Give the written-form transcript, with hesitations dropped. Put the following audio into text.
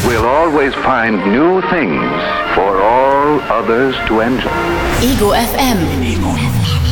we'll always find new things for all others to enjoy. Ego FM.